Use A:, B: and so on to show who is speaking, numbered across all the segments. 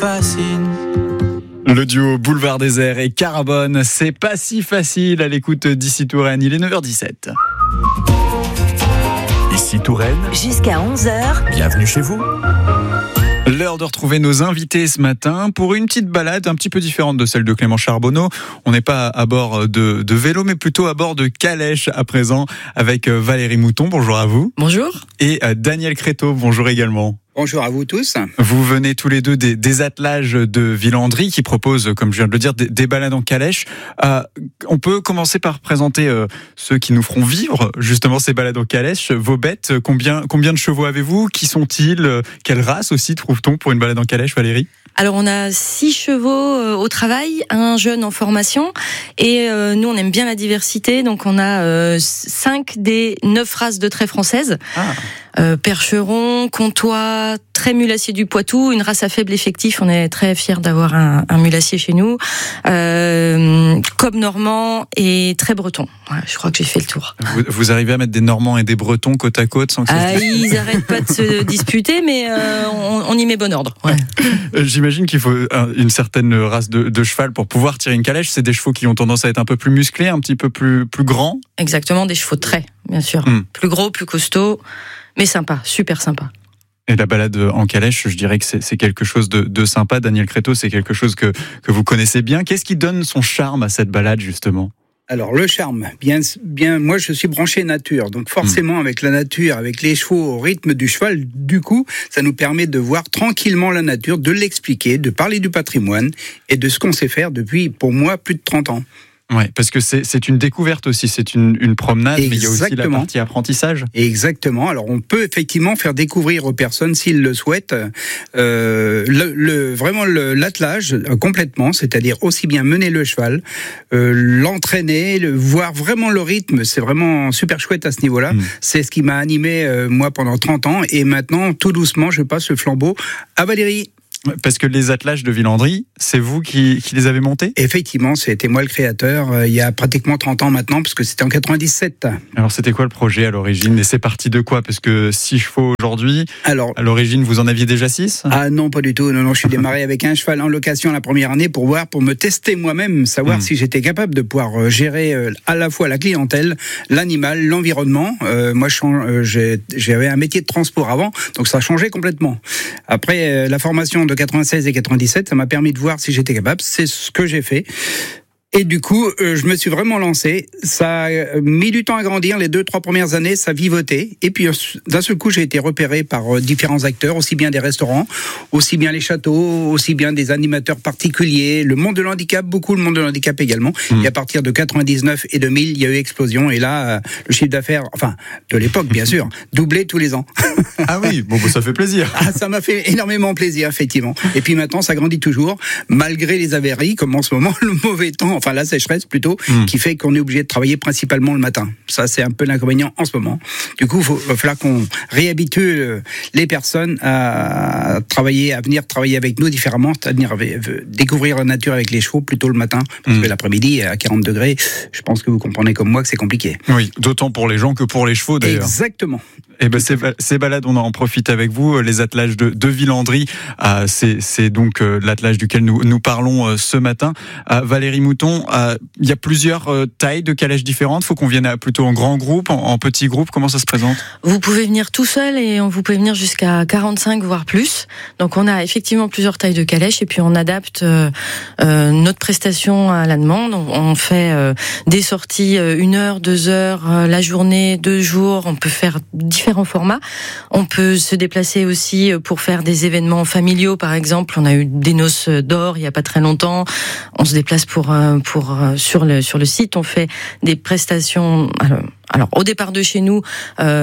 A: fascine.
B: Le duo Boulevard Désert et Carbone, c'est pas si facile à l'écoute d'ici Touraine. Il est 9h17.
C: Ici Touraine,
D: jusqu'à 11h.
C: Bienvenue chez vous.
B: L'heure de retrouver nos invités ce matin pour une petite balade un petit peu différente de celle de Clément Charbonneau. On n'est pas à bord de vélo, mais plutôt à bord de calèche à présent avec Valérie Mouton. Bonjour à vous.
E: Bonjour.
B: Et Daniel Créteau, bonjour également.
F: Bonjour à vous tous.
B: Vous venez tous les deux des attelages de Villandry qui proposent, comme je viens de le dire, des balades en calèche. On peut commencer par présenter ceux qui nous feront vivre justement ces balades en calèche. Vos bêtes, combien de chevaux avez-vous? Qui sont-ils? Quelle race aussi trouve-t-on pour une balade en calèche, Valérie?
E: Alors on a 6 chevaux au travail, un jeune en formation et nous on aime bien la diversité, donc on a 5 des 9 races de traits françaises. Percheron, Comtois, trait mulassier du Poitou, une race à faible effectif, on est très fiers d'avoir un mulassier chez nous, Cob normand et trait breton. Voilà, je crois que j'ai fait le tour.
B: Vous arrivez à mettre des Normands et des Bretons côte à côte sans que
E: ils arrêtent pas de se disputer, mais on y met bon ordre. Ouais.
B: J'imagine qu'il faut une certaine race de cheval pour pouvoir tirer une calèche. C'est des chevaux qui ont tendance à être un peu plus musclés, un petit peu plus grands.
E: Exactement, des chevaux de trait, bien sûr. Plus gros, plus costauds, mais sympa, super sympa.
B: Et la balade en calèche, je dirais que c'est quelque chose de sympa. Daniel Créteau, c'est quelque chose que vous connaissez bien. Qu'est-ce qui donne son charme à cette balade, justement ?
F: Alors le charme, bien, moi je suis branché nature, donc forcément avec la nature, avec les chevaux au rythme du cheval, du coup, ça nous permet de voir tranquillement la nature, de l'expliquer, de parler du patrimoine et de ce qu'on sait faire depuis, pour moi, plus de 30 ans.
B: Ouais, parce que c'est une découverte aussi, c'est une promenade,
F: Exactement.
B: Mais il y a aussi la partie apprentissage.
F: Exactement. Alors on peut effectivement faire découvrir aux personnes s'ils le souhaitent vraiment l'attelage complètement, c'est-à-dire aussi bien mener le cheval, l'entraîner, voir vraiment le rythme. C'est vraiment super chouette à ce niveau-là. C'est ce qui m'a animé moi pendant 30 ans et maintenant tout doucement je passe le flambeau à Valérie.
B: Parce que les attelages de Villandry, c'est vous qui les avez montés ?
F: Effectivement, c'était moi le créateur, il y a pratiquement 30 ans maintenant, parce que c'était en 97.
B: Alors c'était quoi le projet à l'origine ? Et c'est parti de quoi ? Parce que 6 chevaux aujourd'hui,
F: alors,
B: à l'origine vous en aviez déjà 6 ?
F: Ah non, pas du tout. Non, je suis démarré avec un cheval en location la première année pour me tester moi-même, savoir si j'étais capable de pouvoir gérer à la fois la clientèle, l'animal, l'environnement. Moi, j'avais un métier de transport avant, donc ça a changé complètement. Après la formation de 96 et 97, ça m'a permis de voir si j'étais capable. C'est ce que j'ai fait. Et du coup, je me suis vraiment lancé. Ça a mis du temps à grandir. Les 2-3 premières années, ça vivotait. Et puis, d'un seul coup, j'ai été repéré par différents acteurs, aussi bien des restaurants, aussi bien les châteaux, aussi bien des animateurs particuliers, le monde de l'handicap, beaucoup le monde de l'handicap également. Et à partir de 99 et 2000, il y a eu explosion. Et là, le chiffre d'affaires, enfin, de l'époque, bien sûr, doublé tous les ans.
B: Ah oui, bon, ça fait plaisir.
F: Ah, ça m'a fait énormément plaisir, effectivement. Et puis maintenant, ça grandit toujours, malgré les avaries, comme en ce moment, le mauvais temps, enfin la sécheresse plutôt, qui fait qu'on est obligé de travailler principalement le matin. Ça, c'est un peu l'inconvénient en ce moment. Du coup, il va falloir qu'on réhabitue les personnes à venir travailler avec nous différemment, c'est-à-dire découvrir la nature avec les chevaux plutôt le matin, parce que l'après-midi, à 40 degrés, je pense que vous comprenez comme moi que c'est compliqué.
B: Oui, d'autant pour les gens que pour les chevaux d'ailleurs.
F: Exactement.
B: Et ben ces balades, on en profite avec vous. Les attelages de Villandry, c'est donc l'attelage duquel nous parlons ce matin. Valérie Mouton, il y a plusieurs tailles de calèches différentes. Faut qu'on vienne plutôt en grand groupe, en petit groupe. Comment ça se présente ?
E: Vous pouvez venir tout seul et vous pouvez venir jusqu'à 45 voire plus. Donc on a effectivement plusieurs tailles de calèches et puis on adapte notre prestation à la demande. On fait des sorties 1 heure, 2 heures, la journée, 2 jours. On peut faire différents formats. On peut se déplacer aussi pour faire des événements familiaux, par exemple. On a eu des noces d'or il y a pas très longtemps. On se déplace sur le site. On fait des prestations. Alors au départ de chez nous.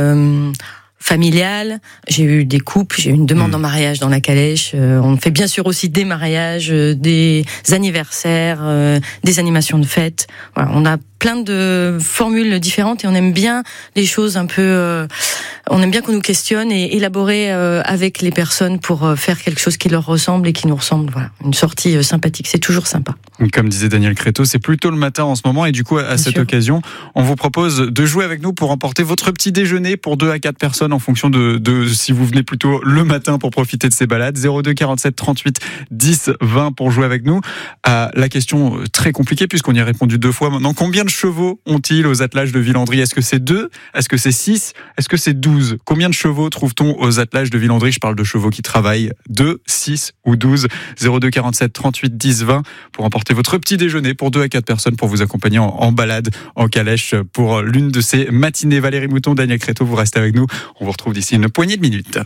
E: Familiale, j'ai eu des couples, j'ai eu une demande en mariage dans la calèche. On fait bien sûr aussi des mariages, des anniversaires, des animations de fêtes. Voilà, on a plein de formules différentes et on aime bien les choses un peu. On aime bien qu'on nous questionne et élaborer avec les personnes pour faire quelque chose qui leur ressemble et qui nous ressemble. Voilà, une sortie sympathique, c'est toujours sympa.
B: Comme disait Daniel Créteau, c'est plutôt le matin en ce moment et du coup, à cette occasion, on vous propose de jouer avec nous pour emporter votre petit déjeuner pour 2 à 4 personnes en fonction de si vous venez plutôt le matin pour profiter de ces balades. 02 47 38 10 20 pour jouer avec nous. La question très compliquée puisqu'on y a répondu 2 fois maintenant. Combien de chevaux ont-ils aux attelages de Villandry ? Est-ce que c'est 2 ? Est-ce que c'est 6 ? Est-ce que c'est 12 ? Combien de chevaux trouve-t-on aux attelages de Villandry ? Je parle de chevaux qui travaillent. 2, 6 ou 12 ? 02 47 38 10 20 pour emporter votre petit déjeuner pour 2 à 4 personnes pour vous accompagner en balade, en calèche pour l'une de ces matinées. Valérie Mouton, Daniel Créteau, vous restez avec nous. On vous retrouve d'ici une poignée de minutes.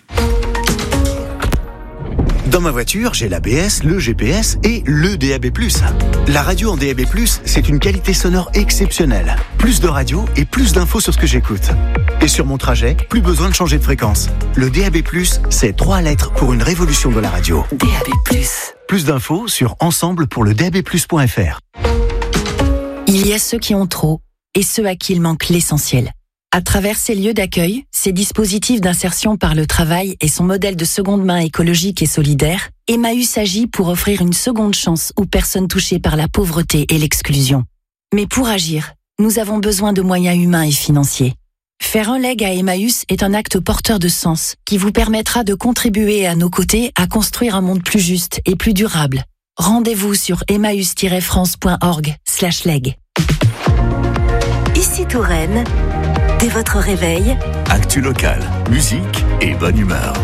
A: Dans ma voiture, j'ai l'ABS, le GPS et le DAB+. La radio en DAB+, c'est une qualité sonore exceptionnelle. Plus de radio et plus d'infos sur ce que j'écoute. Et sur mon trajet, plus besoin de changer de fréquence. Le DAB+, c'est 3 lettres pour une révolution de la radio.
C: DAB+.
A: Plus d'infos sur ensemblepourledabplus.fr.
C: Il y a ceux qui ont trop et ceux à qui il manque l'essentiel. À travers ces lieux d'accueil, ces dispositifs d'insertion par le travail et son modèle de seconde main écologique et solidaire, Emmaüs agit pour offrir une seconde chance aux personnes touchées par la pauvreté et l'exclusion. Mais pour agir, nous avons besoin de moyens humains et financiers. Faire un leg à Emmaüs est un acte porteur de sens qui vous permettra de contribuer à nos côtés à construire un monde plus juste et plus durable. Rendez-vous sur emmaüs-france.org/leg.
D: Ici Touraine, dès votre réveil,
A: Actu local, musique et bonne humeur.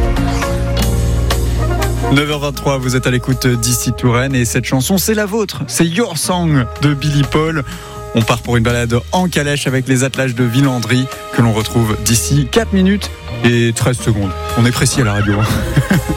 B: 9h23, vous êtes à l'écoute d'Ici Touraine et cette chanson, c'est la vôtre. C'est Your Song de Billy Paul. On part pour une balade en calèche avec les attelages de Villandry que l'on retrouve d'ici 4 minutes et 13 secondes. On est précis à la radio.